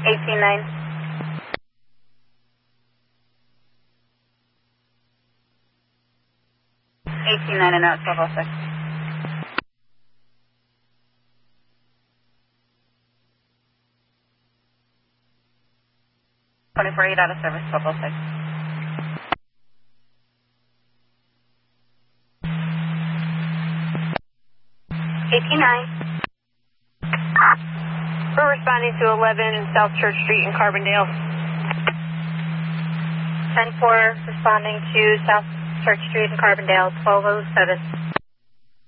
18-9. 18-9 and out, 1206. (24-8) out of service, 1206. 18-9. We're responding to 11 South Church Street in Carbondale. 10-4 responding to South Church Street in Carbondale, 1207.